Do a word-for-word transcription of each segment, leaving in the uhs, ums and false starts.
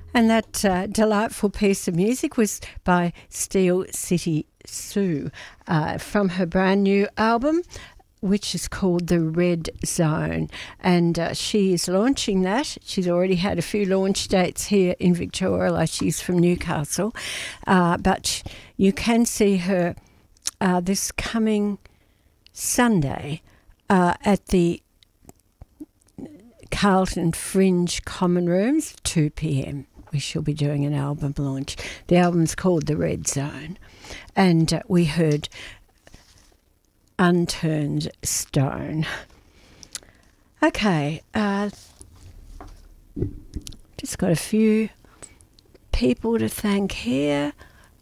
And that uh, delightful piece of music was by Steel City Sue uh, from her brand new album, which is called The Red Zone. And uh, she is launching that. She's already had a few launch dates here in Victoria, like she's from Newcastle. Uh, but you can see her uh, this coming Sunday uh, at the Carlton Fringe Common Rooms, two p.m. We shall be doing an album launch. The album's called The Red Zone. And uh, we heard Unturned Stone. Okay, uh, just got a few people to thank here.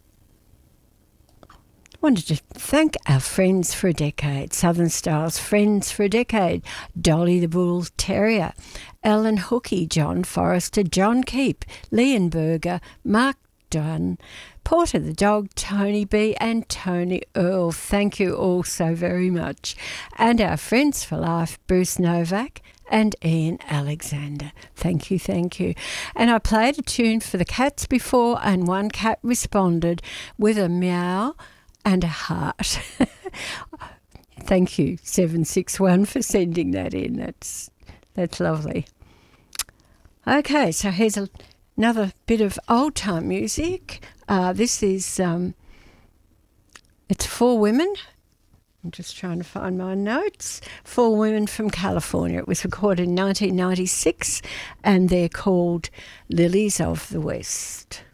Wanted to thank our friends for a decade, Southern Styles Friends for a decade, Dolly the Bull Terrier, Ellen Hookie, John Forrester, John Keep, Leon Berger, Mark Dunn, Porter the Dog, Tony B and Tony Earl. Thank you all so very much. And our friends for life, Bruce Novak and Ian Alexander. Thank you, thank you. And I played a tune for the cats before, and one cat responded with a meow and a heart. Thank you, seven six one, for sending that in. That's that's lovely. Okay, so here's a, another bit of old-time music. Uh, this is, um, it's Four Women. I'm just trying to find my notes. Four Women from California. It was recorded in nineteen ninety-six, and they're called Lilies of the West.